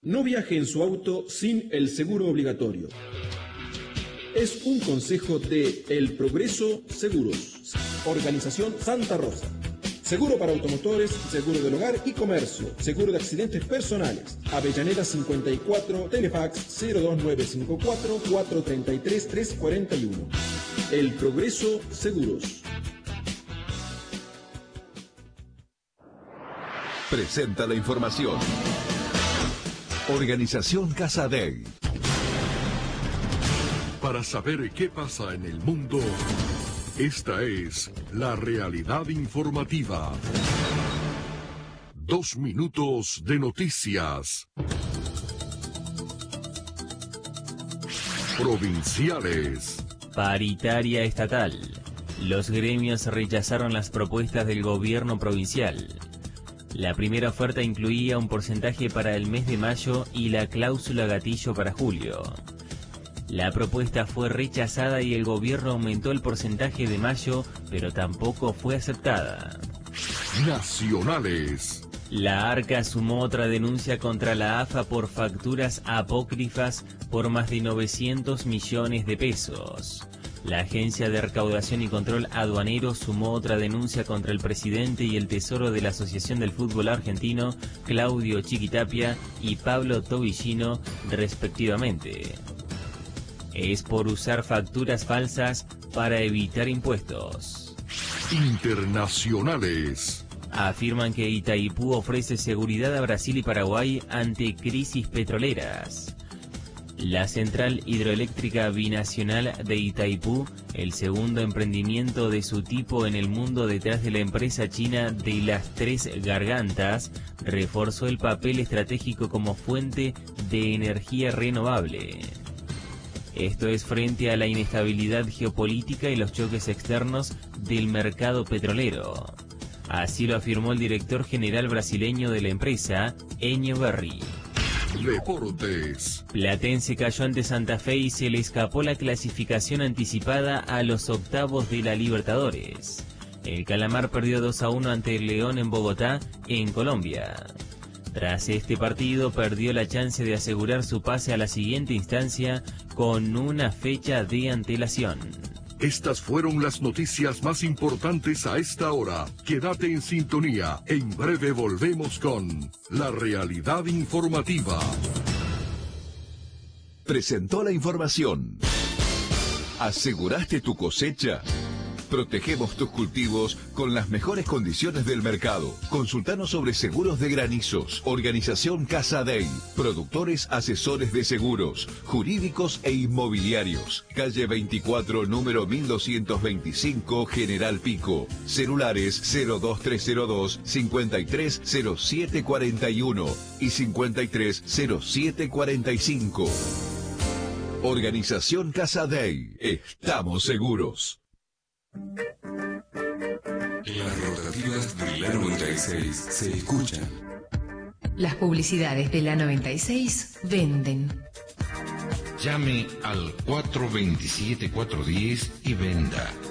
No viaje en su auto sin el seguro obligatorio. Es un consejo de El Progreso Seguros, Organización Santa Rosa. Seguro para automotores, seguro del hogar y comercio, seguro de accidentes personales. Avellaneda 54, Telefax 02954 433 341. El Progreso Seguros. Presenta la información. Organización Casa Dei. Para saber qué pasa en el mundo, esta es la realidad informativa. 2 minutos de noticias. Provinciales. Paritaria estatal. Los gremios rechazaron las propuestas del gobierno provincial. La primera oferta incluía un porcentaje para el mes de mayo y la cláusula gatillo para julio. La propuesta fue rechazada y el gobierno aumentó el porcentaje de mayo, pero tampoco fue aceptada. Nacionales. La ARCA sumó otra denuncia contra la AFA por facturas apócrifas por más de 900 millones de pesos. La Agencia de Recaudación y Control Aduanero sumó otra denuncia contra el presidente y el tesoro de la Asociación del Fútbol Argentino, Claudio Chiquitapia y Pablo Tobillino, respectivamente. Es por usar facturas falsas para evitar impuestos. Internacionales. Afirman que Itaipú ofrece seguridad a Brasil y Paraguay ante crisis petroleras. La central hidroeléctrica binacional de Itaipú, el segundo emprendimiento de su tipo en el mundo detrás de la empresa china de las Tres Gargantas, reforzó el papel estratégico como fuente de energía renovable. Esto es frente a la inestabilidad geopolítica y los choques externos del mercado petrolero. Así lo afirmó el director general brasileño de la empresa, Enio Berri. Deportes. Platense cayó ante Santa Fe y se le escapó la clasificación anticipada a los octavos de la Libertadores. El Calamar perdió 2-1 ante el León en Bogotá, en Colombia. Tras este partido perdió la chance de asegurar su pase a la siguiente instancia con una fecha de antelación. Estas fueron las noticias más importantes a esta hora. Quédate en sintonía. En breve volvemos con la realidad informativa. Presentó la información. ¿Aseguraste tu cosecha? Protegemos tus cultivos con las mejores condiciones del mercado. Consultanos sobre seguros de granizos. Organización Casa Dei. Productores asesores de seguros, jurídicos e inmobiliarios. Calle 24, número 1225, General Pico. Celulares 02302 530741 y 530745. Organización Casa Dei. Estamos seguros. Las rotativas de la 96 se escuchan. Las publicidades de la 96 venden. Llame al 427-410 y venda.